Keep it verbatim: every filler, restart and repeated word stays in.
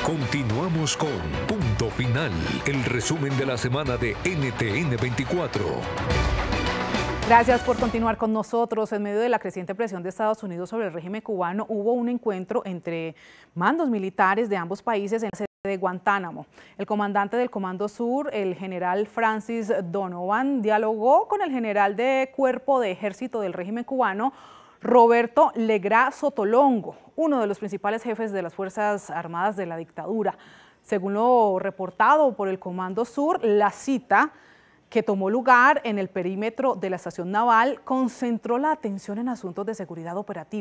Continuamos con Punto Final, el resumen de la semana de N T N veinticuatro. Gracias por continuar con nosotros. En medio de la creciente presión de Estados Unidos sobre el régimen cubano, hubo un encuentro entre mandos militares de ambos países en la sede de Guantánamo. El comandante del Comando Sur, el general Francis Donovan, dialogó con el general de Cuerpo de Ejército del régimen cubano, Roberto Legrá Sotolongo, uno de los principales jefes de las Fuerzas Armadas de la dictadura. Según lo reportado por el Comando Sur, la cita, que tomó lugar en el perímetro de la estación naval, concentró la atención en asuntos de seguridad operativa.